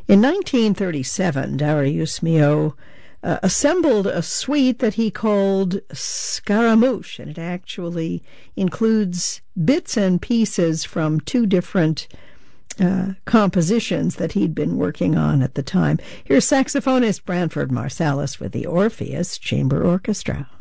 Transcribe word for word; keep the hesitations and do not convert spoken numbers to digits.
In nineteen thirty-seven, Darius Milhaud uh, assembled a suite that he called Scaramouche, and it actually includes bits and pieces from two different uh, compositions that he'd been working on at the time. Here's saxophonist Branford Marsalis with the Orpheus Chamber Orchestra.